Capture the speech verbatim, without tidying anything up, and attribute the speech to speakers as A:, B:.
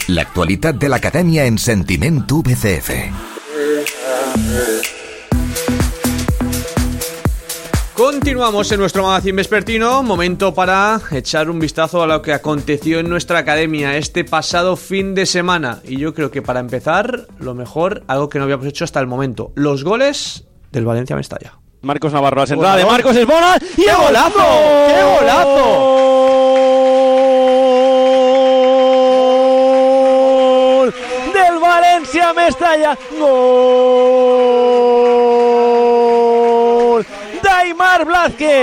A: L'actualitat de l'acadèmia en Sentiment U B C F.
B: Continuamos en nuestro magazín vespertino, momento para echar un vistazo a lo que aconteció en nuestra academia este pasado fin de semana. Y yo creo que para empezar, lo mejor, algo que no habíamos hecho hasta el momento, los goles del Valencia Mestalla.
C: Marcos Navarro, la sentada de Marcos es bona y
B: ¡qué golazo! ¡Qué
C: golazo! Del Valencia Mestalla. Gol. Daimar Blázquez.